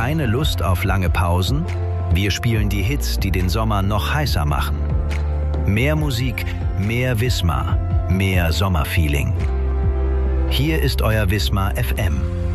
keine Lust auf lange Pausen? Wir spielen die Hits, die den Sommer noch heißer machen. Mehr Musik, mehr Wismar, mehr Sommerfeeling. Hier ist euer Wismar FM.